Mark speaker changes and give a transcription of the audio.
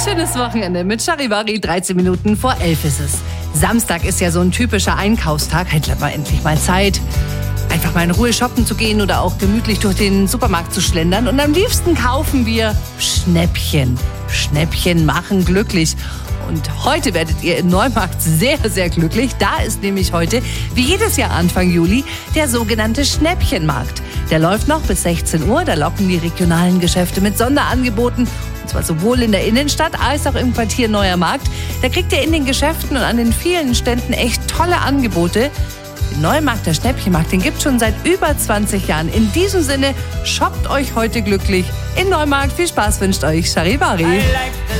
Speaker 1: schönes Wochenende mit Charivari. 13 Minuten vor 11 ist es. Samstag ist ja so ein typischer Einkaufstag. Hätte mal endlich mal Zeit, einfach mal in Ruhe shoppen zu gehen oder auch gemütlich durch den Supermarkt zu schlendern. Und am liebsten kaufen wir Schnäppchen. Schnäppchen machen glücklich. Und heute werdet ihr in Neumarkt sehr, sehr glücklich. Da ist nämlich heute, wie jedes Jahr Anfang Juli, der sogenannte Schnäppchenmarkt. Der läuft noch bis 16 Uhr. Da locken die regionalen Geschäfte mit Sonderangeboten. Und zwar sowohl in der Innenstadt als auch im Quartier Neuer Markt. Da kriegt ihr in den Geschäften und an den vielen Ständen echt tolle Angebote. Den Neumarkt, der Schnäppchenmarkt, den gibt es schon seit über 20 Jahren. In diesem Sinne, shoppt euch heute glücklich in Neumarkt. Viel Spaß wünscht euch Charivari.